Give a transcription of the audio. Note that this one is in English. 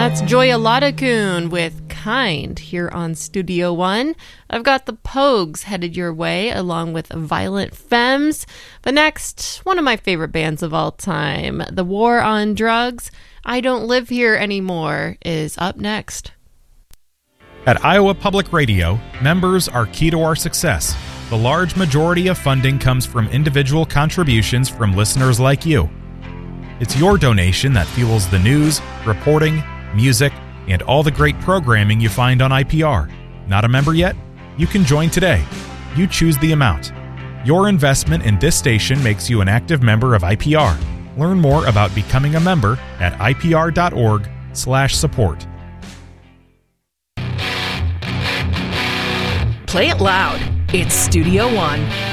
That's Joya Ladakun with Kind here on Studio One. I've got the Pogues headed your way along with Violent Femmes. But next, one of my favorite bands of all time, The War on Drugs, I Don't Live Here Anymore, is up next. At Iowa Public Radio, members are key to our success. The large majority of funding comes from individual contributions from listeners like you. It's your donation that fuels the news, reporting, music, and all the great programming you find on IPR. Not a member yet? You can join today. You choose the amount. Your investment in this station makes you an active member of IPR. Learn more about becoming a member at ipr.org/support. Play it loud. It's Studio One.